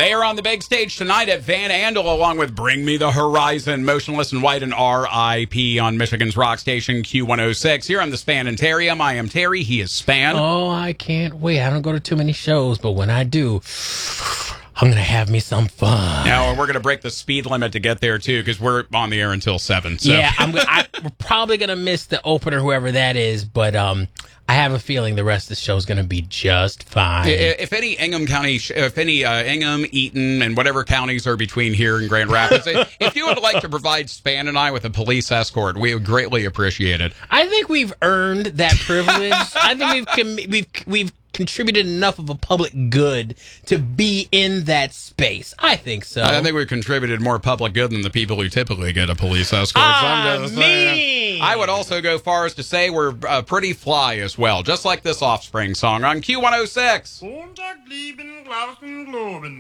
They are on the big stage tonight at Van Andel, along with Bring Me the Horizon, Motionless in White, and R.I.P. on Michigan's rock station Q106. Here on the Spanetarium, I am Terry. He is Span. Oh, I can't wait. I don't go to too many shows, but when I do, I'm going to have me some fun. Now, we're going to break the speed limit to get there, too, because we're on the air until 7. So. Yeah, we're probably going to miss the opener, whoever that is, but I have a feeling the rest of the show is going to be just fine. If any Ingham County, Ingham, Eaton, and whatever counties are between here and Grand Rapids, if you would like to provide Span and I with a police escort, we would greatly appreciate it. I think we've earned that privilege. I think we've contributed enough of a public good to be in that space. I think so. I think we've contributed more public good than the people who typically get a police escort. I would also go far as to say we're pretty fly as well, just like this Offspring song on Q106.